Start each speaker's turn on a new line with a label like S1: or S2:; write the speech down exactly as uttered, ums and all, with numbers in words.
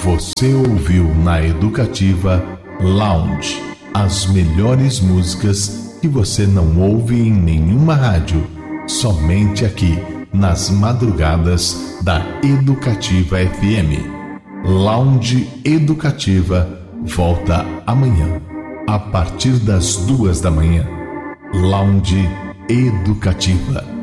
S1: Você ouviu na Educativa Lounge as melhores músicas que você não ouve em nenhuma rádio, somente aqui nas madrugadas da Educativa F M. Lounge Educativa volta amanhã, a partir das duas da manhã. Lounge Educativa.